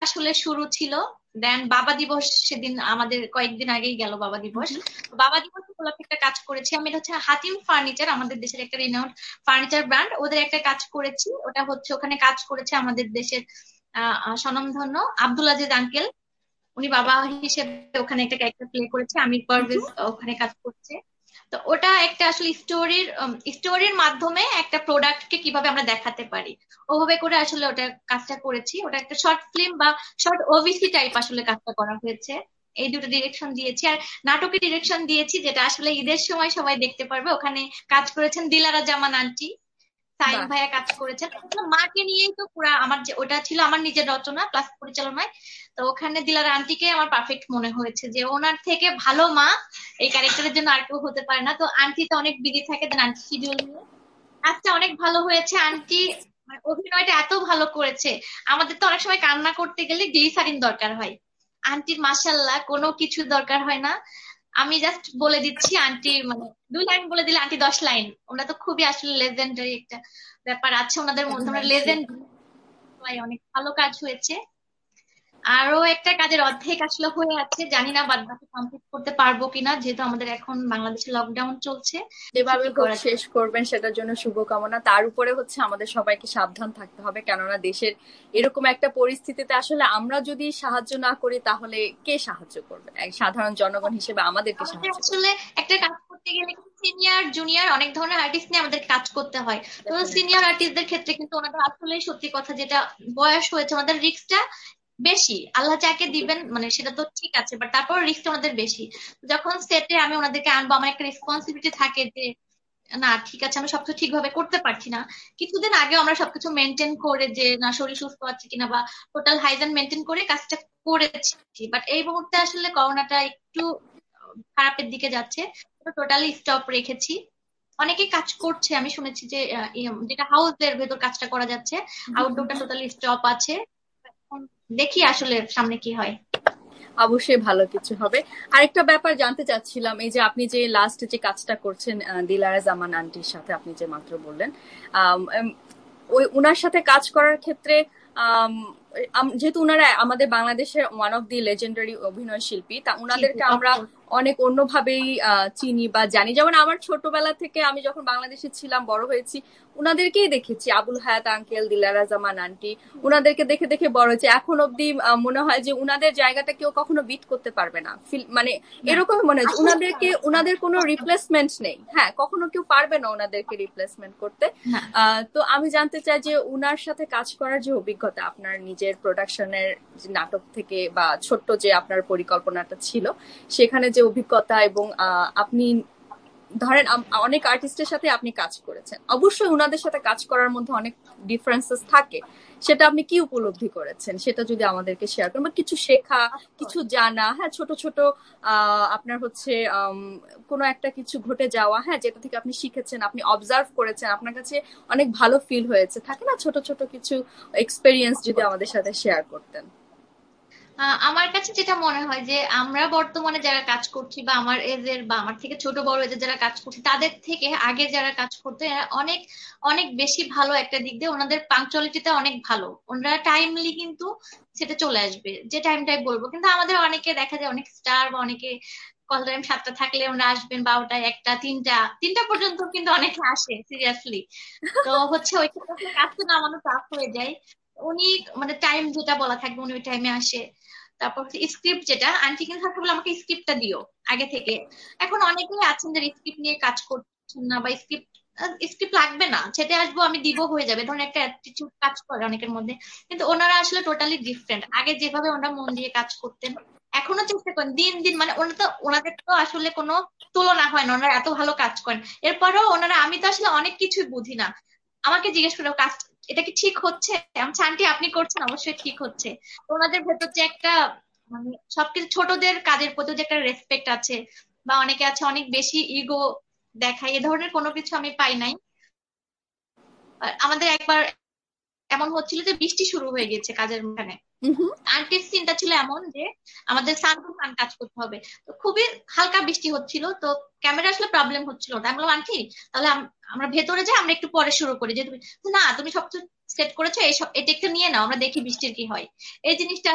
আসলে শুরু ছিল। দেন বাবা দিবস, সেদিন আমাদের কয়েকদিন আগেই গেল বাবা দিবস। হুম। বাবা দিবস উপলক্ষে একটা কাজ করেছি আমি, এটা হচ্ছে হাতিম ফার্নিচার, আমাদের দেশের একটা রিনাউন্ড ফার্নিচার ব্র্যান্ড। ওদের একটা কাজ করেছি, ওটা হচ্ছে ওখানে কাজ করেছে আমাদের দেশের স্বনামধন্য আব্দুল আজিজ আঙ্কেল। উনি বাবা হিসেবে ওখানে একটা ক্যারেক্টার প্লে করেছে, আমির পারভেজ ওখানে কাজ করছে। তো ওটা একটা আসলে স্টোরির মাধ্যমে একটা প্রোডাক্টকে কিভাবে আমরা দেখাতে পারি, ওভাবে করে আসলে ওটা কাজটা করেছি। ওটা একটা শর্ট ফিল্ম বা শর্ট ওভিসি টাইপ আসলে কাজটা করা হয়েছে। এই দুটো ডিরেকশন দিয়েছি, আর নাটকের ডিরেকশন দিয়েছি, যেটা আসলে ঈদের সময় সবাই দেখতে পারবে। ওখানে কাজ করেছেন দিলারা জামান আন্টি, সাইম বাহ। ভাইয়া কাজ করেছেন। আসলে মাকে নিয়েই তো পুরা আমার, যে ওটা ছিল আমার নিজের রচনা প্লাস পরিচালনায়। তো ওখানে দিলারা আন্টিকে আমার পারফেক্ট মনে হয়েছে, যে ওনার থেকে ভালো মা এই ক্যারেক্টারের জন্য আর কেউ হতে পারে না। তো আন্টি তো অনেক বিজি থাকে, দেন আন্টি শিডিউল নিয়ে আজকে অনেক ভালো হয়েছে। আন্টি মানে অভিনয়টা এত ভালো করেছে, আমাদের তো অনেক সময় কান্না করতে গেলে গ্লিসারিন দরকার হয়, আন্টির মাশাল্লাহ কোনো কিছু দরকার হয় না। আমি জাস্ট বলে দিচ্ছি, আন্টি মানে 2 লাইন বলে দিলে আন্টি 10 লাইন। ওনারা তো খুবই আসলে লেজেন্ডারি একটা ব্যাপার আছে ওনাদের মধ্যে, ওনারা অভিনয়শীল। লেজেন্ড। অনেক ভালো কাজ হয়েছে। আরো একটা কাজের অর্ধেক আসলে হয়ে আছে, জানি না বাদ বাকি কমপ্লিট করতে পারবো কিনা, যেহেতু আমাদের এখন বাংলাদেশে লকডাউন চলছে। দেখি যেভাবে কি হোক করা যায়। শেষ করবেন সেটার জন্য শুভকামনা। তার উপরে হচ্ছে আমাদের সবাইকে সাবধান থাকতে হবে, কেননা দেশের এরকম একটা পরিস্থিতিতে আসলে আমরা যদি সাহায্য না করি তাহলে কে সাহায্য করবে? এক সাধারণ জনগণ হিসেবে আমাদেরকে আমাদের সাহায্য করবে। আসলে একটা কাজ করতে গেলে সিনিয়র জুনিয়র অনেক ধরনের আর্টিস্ট নিয়ে আমাদের কাজ করতে হয়। তো Definitely. সিনিয়র আর্টিস্টদের ক্ষেত্রে কিন্তু ওনাদের আসলে সত্যি কথা, যেটা বয়স হয়েছে ওনাদের রিস্কটা বেশি। আল্লাহ যাকে দিবেন মানে সেটা তো ঠিক আছে, বাট তারপর রিস্কটা ওনাদের বেশি। যখন সেটে আমি ওনাদেরকে আনবো, আমার একটা রেসপন্সিবিলিটি থাকে যে না ঠিক আছে আমি সবকিছু ঠিকভাবে করতে পারছি না। কিছুদিন আগে আমরা সবকিছু মেনটেন করে, যে না শরীর সুস্থ আছে কিনা বা টোটাল হাইজেন মেনটেন করে কাজটা করেছি। বাট এই মুহূর্তে আসলে করোনাটা একটু খারাপের দিকে যাচ্ছে, টোটালি স্টপ রেখেছি। অনেকেই কাজ করছে, আমি শুনেছি যে যেটা হাউসের ভেতর কাজটা করা যাচ্ছে, আউটডোরটা টোটালি স্টপ আছে। এখন দেখি আসলে সামনে কি হয়। অবশ্যই ভালো কিছু হবে। আরেকটা ব্যাপার জানতে চাচ্ছিলাম, এই যে আপনি যে লাস্ট যে কাজটা করছেন দিলারা জামান আন্টির সাথে, আপনি যে মাত্র বললেন, আম, এম, ওই উনার সাথে কাজ করার ক্ষেত্রে আম, যেহেতু উনারা আমাদের বাংলাদেশের ওয়ান অফ দি লেজেন্ডারি অভিনয় শিল্পী, তা জি জি, উনাদেরকে আমরা অফকোর্স। অনেক অন্যভাবেই চিনি বা জানি। যেমন আমার ছোটবেলা থেকে আমি যখন বাংলাদেশে ছিলাম, বড় হয়েছি, উনাদেরকেই দেখেছি, আবুল হায়াত আঙ্কেল, দিলারা জামান আন্টি, উনাদেরকে দেখে দেখে বড় হয়েছে। এখন অব্দি মনে হয় যে উনাদের জায়গাটা কেউ কখনো বিট করতে পারবে না, মানে না এরকম মনে হচ্ছে। আসলে উনাদের কোনো রিপ্লেসমেন্ট নেই, হ্যাঁ, কখনো কেউ পারবে না ওনাদেরকে রিপ্লেসমেন্ট করতে। না। তো আমি জানতে চাই যে উনার সাথে কাজ করার যে অভিজ্ঞতা, আপনার নিজের প্রোডাকশনের নাটক থেকে বা ছোট্ট যে আপনার পরিকল্পনাটা ছিল সেখানে যে অভিজ্ঞতা, এবং আপনি ধরেন অনেক আর্টিস্টের সাথে আপনি কাজ করেছেন, অবশ্যই উনাদের সাথে কাজ করার মধ্যে অনেক ডিফারেন্সেস থাকে, সেটা আপনি কি উপলব্ধি করেছেন সেটা যদি আমাদেরকে শেয়ার করেন, বা কিছু শেখা, কিছু জানা, হ্যাঁ, ছোট ছোট আপনার হচ্ছে কোনো একটা কিছু ঘটে যাওয়া, হ্যাঁ, যেটা থেকে আপনি শিখেছেন, আপনি অবজার্ভ করেছেন, আপনার কাছে অনেক ভালো ফিল হয়েছে, থাকে না ছোট ছোট কিছু এক্সপেরিয়েন্স, যদি আমাদের সাথে শেয়ার করতেন। আমার কাছে যেটা মনে হয় যে আমরা বর্তমানে যারা কাজ করছি বা আমার এজের বা আমার থেকে ছোট বড় এজের যারা কাজ করছি, তাদের থেকে আগে যারা কাজ করতো এরা অনেক অনেক বেশি ভালো। একটা দিক দিয়ে ওনাদের পাংচুয়ালিটিটা অনেক ভালো, ওনারা টাইমলি কিন্তু সেটা চলে আসবে যে টাইমটাই বলবো। কিন্তু আমাদের অনেকে দেখা যায়, অনেক স্টার বা অনেকে কল টাইম 7টা থাকলে ওনারা আসবেন 12টায়, 1টা, 3টা, 3টা পর্যন্ত কিন্তু অনেকে আসে সিরিয়াসলি। তো হচ্ছে ওই ক্ষেত্রে আসলে কাজটা নামানো টাফ হয়ে যায়। উনি মানে টাইম যেটা বলা থাকবে উনি ওই টাইমে আসে। তারপর স্ক্রিপ্ট, যেটা আন্টি কিন্তু থাকতে বলে আমাকে স্ক্রিপ্টটা দিও আগে থেকে। এখন অনেকেই আছেন যারা স্ক্রিপ্ট নিয়ে কাজ করছেন না, বা স্ক্রিপ্ট স্ক্রিপ্ট লাগবে না, ছেটে আসবো আমি দিব হয়ে যাবে, ধরুন একটা অ্যাটিটিউড কাজ করে অনেকের মধ্যে। কিন্তু ওনারা আসলে টোটালি ডিফারেন্ট। আগে যেভাবে ওনারা মন দিয়ে কাজ করতেন, এখনো চেষ্টা করেন দিন দিন, মানে ওনাদের তো আসলে কোনো তুলনা হয় না, ওনারা এত ভালো কাজ করেন। এরপরেও ওনারা, আমি তো আসলে অনেক কিছুই বুঝি না, আমাকে জিজ্ঞেস করে কাজ এটা কি ঠিক হচ্ছে, আমি আন্টি আপনি করছেন অবশ্যই ঠিক হচ্ছে। তো ওনাদের ভেতর যে একটা মানে সবকিছু ছোটদের কাজের প্রতি যে একটা রেসপেক্ট আছে, বা অনেকে আছে অনেক বেশি ইগো দেখায়, এ ধরনের কোনো কিছু আমি পাই নাই। আর আমাদের একবার এমন হচ্ছিল যে বৃষ্টি শুরু হয়ে গেছে কাজের ওখানে, আন্টির সিনটা ছিল এমন যে আমাদের সানরুফ ফান কাজ করতে হবে। তো খুবই হালকা বৃষ্টি হচ্ছিল, তো ক্যামেরা আসলে প্রবলেম হচ্ছিল, তাই আমি বললাম আন্টি তাহলে আমরা ভেতরে যাই, আমরা একটু পরে শুরু করি, যে তুমি না তুমি সবকিছু সেট করেছো, এইসব এই টেকটা নিয়ে নাও, আমরা দেখি বৃষ্টির কি হয়। এই জিনিসটা